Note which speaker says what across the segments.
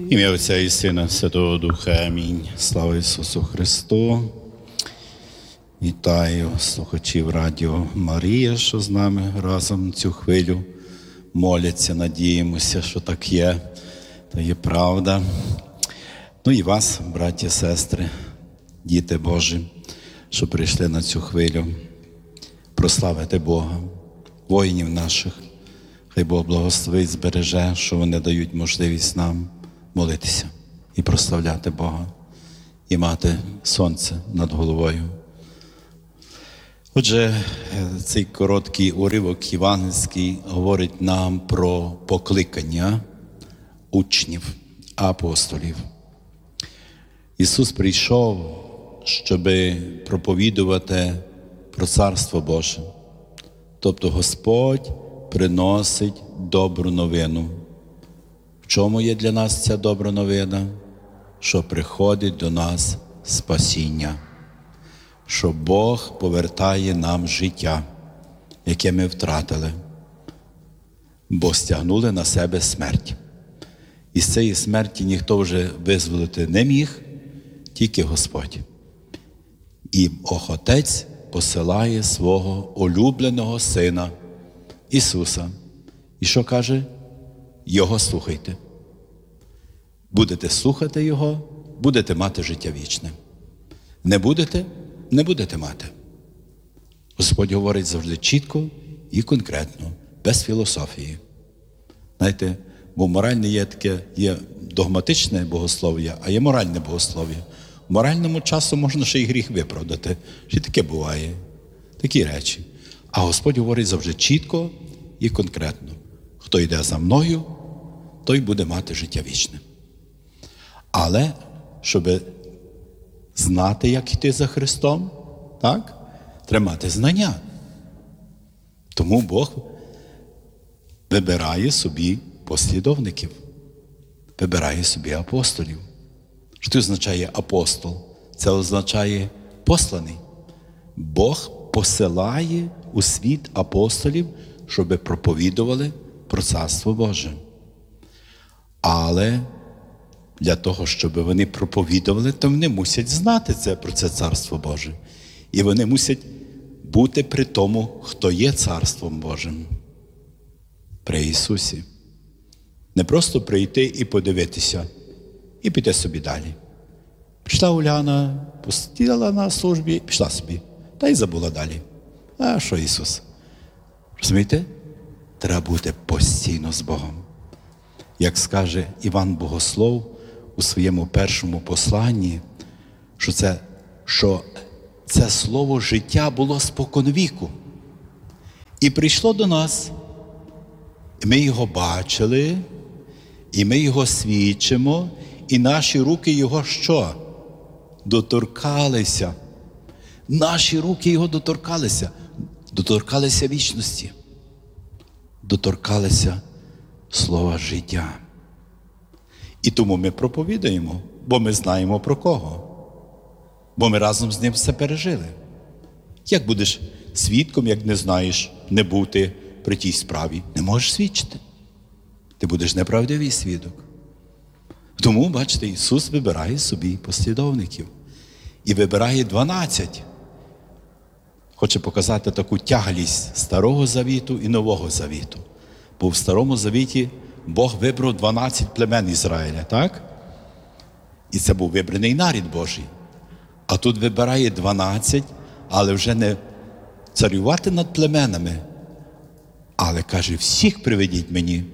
Speaker 1: Ім'я Отця і Сина, Святого Духа. Амінь. Слава Ісусу Христу. Вітаю слухачів Радіо Марія, що з нами разом цю хвилю моляться. Надіємося, що так є. То є правда. Ну і вас, браті, сестри, діти Божі, що прийшли на цю хвилю прославити Бога, воїнів наших. Хай Бог благословить, збереже, що вони дають можливість нам молитися і прославляти Бога, і мати сонце над головою. Отже, цей короткий уривок євангельський говорить нам про покликання учнів, апостолів. Ісус прийшов, щоб проповідувати про Царство Боже. Тобто Господь приносить добру новину. В чому є для нас ця добра новина? Що приходить до нас спасіння. Що Бог повертає нам життя, яке ми втратили, бо стягнули на себе смерть. І з цієї смерті ніхто вже визволити не міг, тільки Господь. І Отець посилає свого улюбленого Сина Ісуса. І що каже? Його слухайте. Будете слухати Його, будете мати життя вічне. Не будете – не будете мати. Господь говорить завжди чітко і конкретно, без філософії. Знаєте, бо моральне є таке, є догматичне богослов'я, а є моральне богослов'я. В моральному часу можна ще й гріх виправдати. Ще таке буває. Такі речі. А Господь говорить завжди чітко і конкретно. Хто йде за мною, той буде мати життя вічне. Але, щоб знати, як йти за Христом, так? Треба мати знання. Тому Бог вибирає собі послідовників, вибирає собі апостолів. Що це означає апостол? Це означає посланий. Бог посилає у світ апостолів, щоб проповідували про Царство Боже. Але для того, щоб вони проповідували, то вони мусять знати про це Царство Боже. І вони мусять бути при тому, хто є Царством Божим. При Ісусі. Не просто прийти і подивитися, і піти собі далі. Прийшла Уляна, постіла на службі, пішла собі. Та й забула далі. А що Ісус? Розумієте? Треба бути постійно з Богом. Як скаже Іван Богослов у своєму першому посланні, що це слово життя було споконвіку. І прийшло до нас. І ми його бачили, і ми його свідчимо, і наші руки його що? Доторкалися. Наші руки його доторкалися. Доторкалися вічності. Доторкалися слова життя. І тому ми проповідуємо, бо ми знаємо про кого. Бо ми разом з ним все пережили. Як будеш свідком, як не знаєш, не бути при тій справі? Не можеш свідчити. Ти будеш неправдивий свідок. Тому, бачите, Ісус вибирає собі послідовників. І вибирає 12. Хоче показати таку тяглість Старого Завіту і Нового Завіту. Бо в Старому Завіті Бог вибрав 12 племен Ізраїля, так? І це був вибраний народ Божий. А тут вибирає 12, але вже не царювати над племенами, але каже, всіх приведіть мені.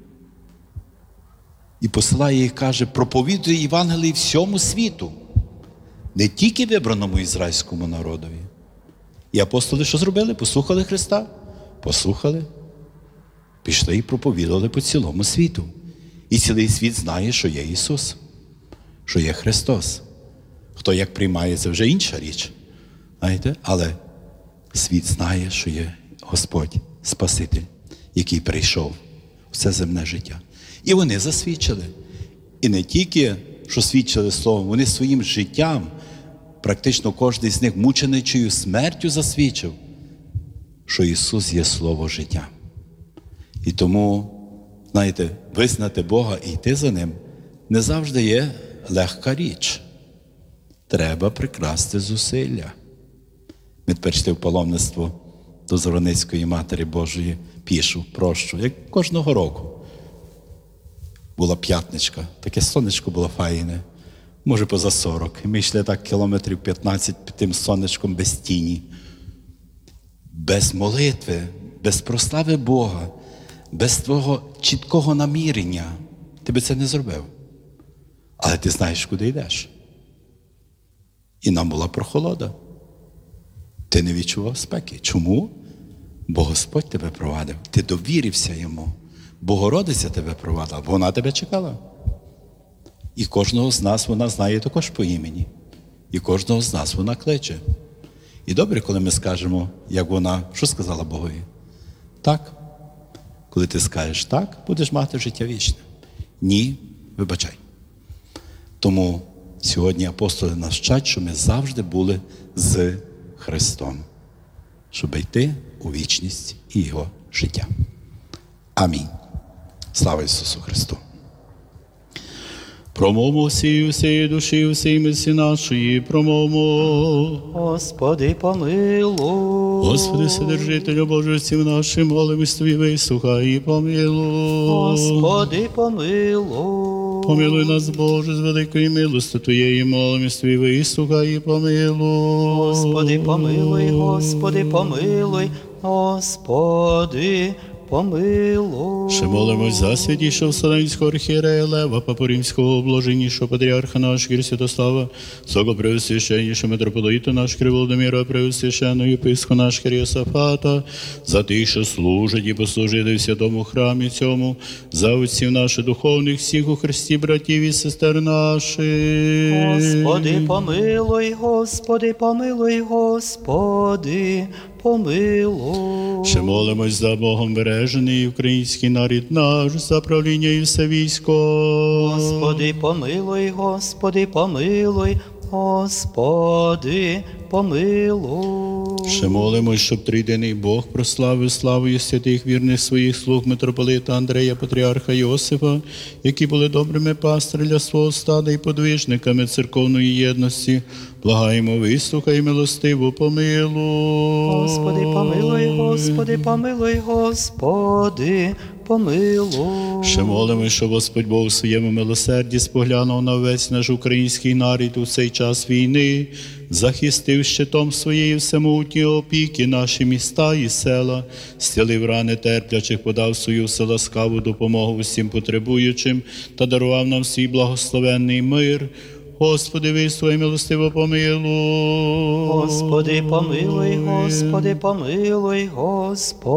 Speaker 1: І посилає і каже, проповідує Євангеліє всьому світу. Не тільки вибраному ізраїльському народові. І апостоли що зробили? Послухали Христа? Послухали. Пішли і проповідували по цілому світу. І цілий світ знає, що є Ісус, що є Христос. Хто як приймає, це вже інша річ. Знаєте? Але світ знає, що є Господь, Спаситель, який прийшов в це земне життя. І вони засвідчили. І не тільки, що свідчили словом, вони своїм життям, практично кожен з них мученичою смертю засвідчив, що Ісус є слово життя. І тому, знаєте, визнати Бога і йти за Ним не завжди є легка річ. Треба прикласти зусилля. Ми тепер йшли в паломництво до Зорницької Матері Божої пішу, прощу, як кожного року. Була п'ятничка, таке сонечко було файне, може поза 40. І ми йшли так кілометрів 15 під тим сонечком без тіні. Без молитви, без прослави Бога, без твого чіткого намірення. Ти би це не зробив. Але ти знаєш, куди йдеш. І нам була прохолода. Ти не відчував спеки. Чому? Бо Господь тебе провадив. Ти довірився Йому. Богородиця тебе провадила. Вона тебе чекала. І кожного з нас вона знає також по імені. І кожного з нас вона кличе. І добре, коли ми скажемо, як вона, що сказала Богові? Так. Коли ти скажеш так, будеш мати життя вічне. Ні, вибачай. Тому сьогодні апостоли нас вчать, що ми завжди були з Христом, щоб йти у вічність і Його життя. Амінь. Слава Ісусу Христу!
Speaker 2: Промовмо всієї душі, всій мислі нашої, промовмо.
Speaker 3: Господи, помилуй.
Speaker 2: Господи, Вседержителю Божий, всім нашим, молимось Тобі, вислухай і помилуй.
Speaker 3: Господи, помилуй.
Speaker 2: Помилуй нас, Боже, з великої милости Твоєї, молимось Тобі, вислухай і помилуй.
Speaker 3: Господи, помилуй, Господи, помилуй, Господи, помилуй.
Speaker 2: Ще молимось за святішого Вселенського архієрея Лева, Папу Римського, блаженнішого патріарха наш Кір Святослава, Сого Преосвященнішого митрополита наш Кир Володимира, Преосвященного єпископа наш Кир Йосафата, за тих, що служать і послужили в святому храмі цьому, за отців наших духовних всіх у Христі, братів і сестер наших.
Speaker 3: Господи, помилуй, Господи, помилуй, Господи, помилуй.
Speaker 2: Ще молимось за Богом бережений український народ наш, за правління і все військо.
Speaker 3: Господи, помилуй, Господи, помилуй, Господи, помилуй.
Speaker 2: Ще молимось, щоб трійдиний Бог прославив славою святих вірних своїх слуг митрополита Андрея, патріарха Йосифа, які були добрими пастирями для свого стада і подвижниками церковної єдності. Благаємо, вислухай, милостиво, помилуй.
Speaker 3: Господи, помилуй, Господи, помилуй, Господи, помилуй.
Speaker 2: Ще молимось, щоб Господь Бог у своєму милосерді споглянув на весь наш український народ у цей час війни, захистив щитом своєї всемогутньої опіки наші міста і села, зцілив рани терплячих, подав свою вселаскаву допомогу всім потребуючим та дарував нам свій благословенний мир. Господи, вислухай, милостиво, помилуй.
Speaker 3: Господи, помилуй, Господи, помилуй, Господи.